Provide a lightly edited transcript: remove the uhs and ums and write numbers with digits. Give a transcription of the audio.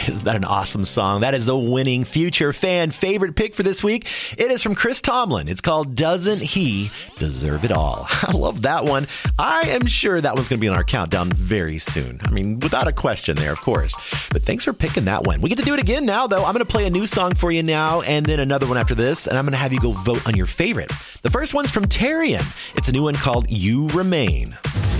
Isn't that an awesome song? That is the winning Future fan favorite pick for this week. It is from Chris Tomlin. It's called Doesn't He Deserve It All? I love that one. I am sure that one's going to be on our countdown very soon. I mean, without a question there, of course. But thanks for picking that one. We get to do it again now, though. I'm going to play a new song for you now and then another one after this, and I'm going to have you go vote on your favorite. The first one's from Tarian. It's a new one called You Remain.